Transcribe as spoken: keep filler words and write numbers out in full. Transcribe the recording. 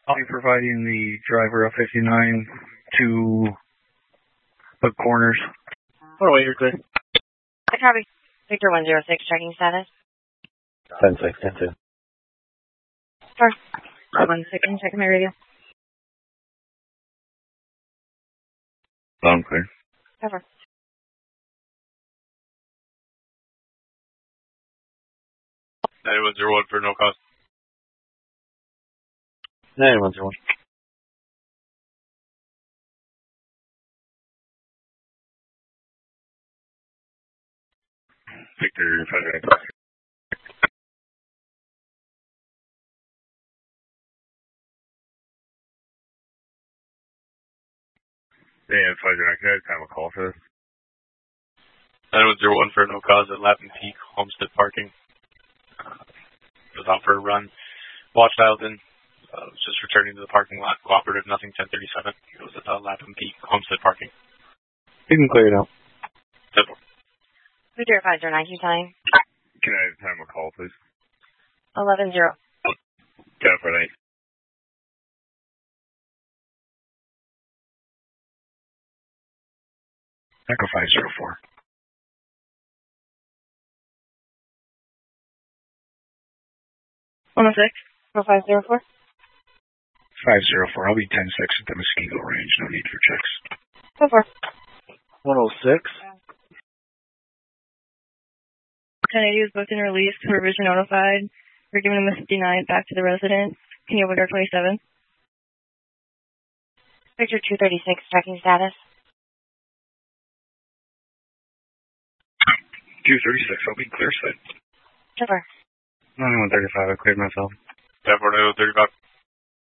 I'll be providing the driver of fifty-nine to Bug Corners. Oh, wait, you're clear. I copy. Victor one zero six, checking status. ten six, ten two. Sorry. One second, checking my radio. I'm clear. Cover. nine one zero one for no cause. nine one zero one. Victor five zero nine. Yeah, five zero nine. Can I just have a call for this? nine one zero one for no cause at Lapham Peak, Homestead Parking. It was out for a run. Watch dialed in. Uh, was just returning to the parking lot. Cooperative, nothing, ten thirty-seven. It was at uh, Lapham Peak, Homestead Parking. You can clear it out. Simple. Victor five zero nine, time. Can I just have a call, please? eleven zero. ten for eight. Echo five zero four. one oh six. five zero four. five zero four. I'll be ten six at the Muskego range. No need for checks. Go for. one oh six. ten eighty was booked and released. Supervision notified. We're giving him a fifty-nine back to the resident. Can you open door twenty-seven? Victor two thirty-six, checking status. two thirty-six. I'll be clear side. Cover. nine one thirty-five. I cleared myself. ten for no thirty-five.